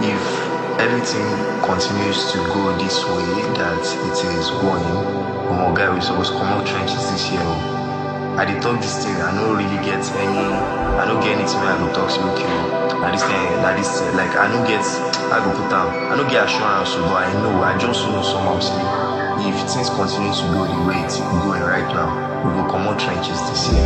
if everything continues to go this way that it is going, guy, we supposed to come out trenches this year. I did talk this thing, I don't really get anything where I go talk to okay. Like I don't get assurance, but I just know somehow say if things continue to go the way it's going right now, we will come out trenches this year.